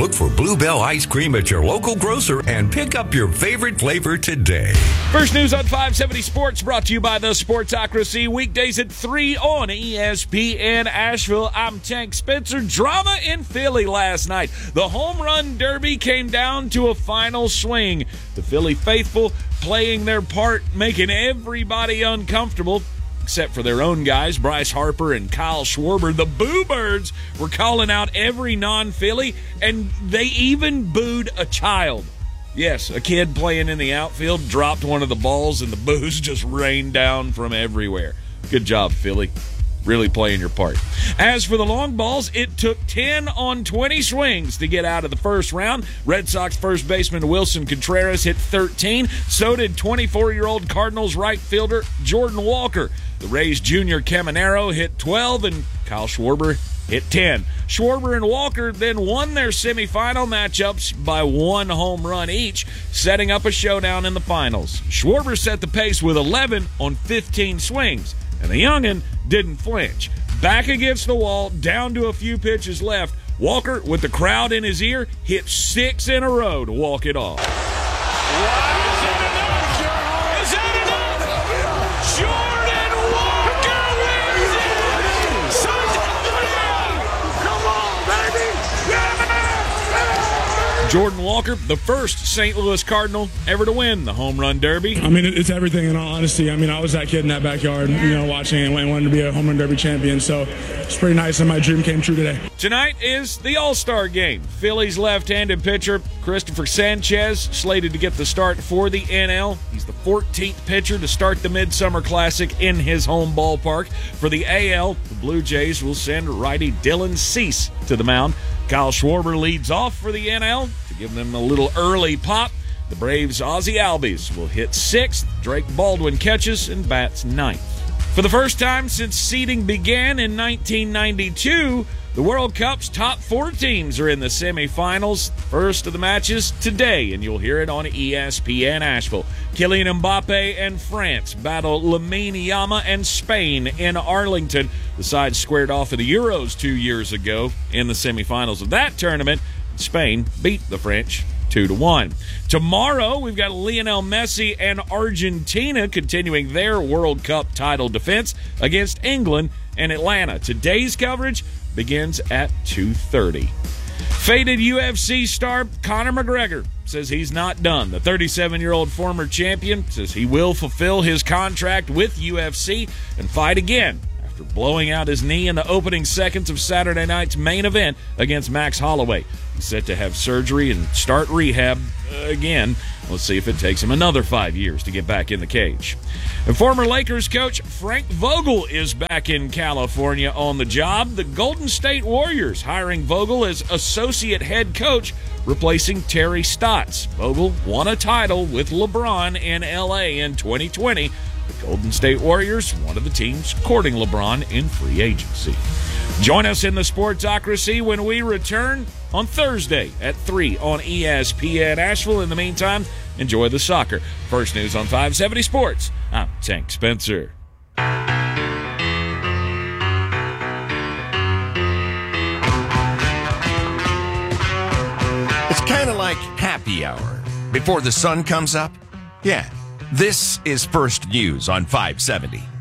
Look for Bluebell ice cream at your local grocer and pick up your favorite flavor today. First news on 570 Sports, brought to you by the Sportsocracy. Weekdays at 3 on ESPN Asheville. I'm Tank Spencer. Drama in Philly last night. The home run derby came down to a final swing. The Philly faithful playing their part, making everybody uncomfortable, except for their own guys, Bryce Harper and Kyle Schwarber. The Boo Birds were calling out every non-Philly, and they even booed a child. Yes, a kid playing in the outfield dropped one of the balls, and the boos just rained down from everywhere. Good job, Philly. Really playing your part. As for the long balls, it took 10 on 20 swings to get out of the first round. Red Sox first baseman Wilson Contreras hit 13. So did 24-year-old Cardinals right fielder Jordan Walker. The Rays junior Caminero hit 12, and Kyle Schwarber hit 10. Schwarber and Walker then won their semifinal matchups by 1 home run each, setting up a showdown in the finals. Schwarber set the pace with 11 on 15 swings, and the youngin' didn't flinch. Back against the wall, down to a few pitches left, Walker, with the crowd in his ear, hit 6 in a row to walk it off. Jordan Walker, the first St. Louis Cardinal ever to win the home run derby. I mean, it's everything in all honesty. I mean, I was that kid in that backyard, watching and wanting to be a home run derby champion. So it's pretty nice, and my dream came true today. Tonight is the All-Star game. Phillies left-handed pitcher Christopher Sanchez slated to get the start for the NL. He's the 14th pitcher to start the Midsummer Classic in his home ballpark. For the AL, the Blue Jays will send righty Dylan Cease to the mound. Kyle Schwarber leads off for the NL to give them a little early pop. The Braves' Ozzie Albies will hit 6th. Drake Baldwin catches and bats 9th. For the first time since seeding began in 1992, the World Cup's top 4 teams are in the semifinals. First of the matches today, and you'll hear it on ESPN Asheville. Kylian Mbappe and France battle Lamine Yamal and Spain in Arlington. The sides squared off in the Euros 2 years ago in the semifinals of that tournament. Spain beat the French 2-1. Tomorrow, we've got Lionel Messi and Argentina continuing their World Cup title defense against England and Atlanta. Today's coverage begins at 2:30. Faded UFC star Conor McGregor says he's not done. The 37-year-old former champion says he will fulfill his contract with UFC and fight again after blowing out his knee in the opening seconds of Saturday night's main event against Max Holloway. He's set to have surgery and start rehab again. Let's see if it takes him another 5 years to get back in the cage. And former Lakers coach Frank Vogel is back in California on the job. The Golden State Warriors hiring Vogel as associate head coach, replacing Terry Stotts. Vogel won a title with LeBron in L.A. in 2020. The Golden State Warriors, one of the teams courting LeBron in free agency. Join us in the Sportsocracy when we return on Thursday at 3 on ESPN Asheville. In the meantime, enjoy the soccer. First news on 570 Sports. I'm Tank Spencer. It's kind of like happy hour before the sun comes up. Yeah, this is First News on 570.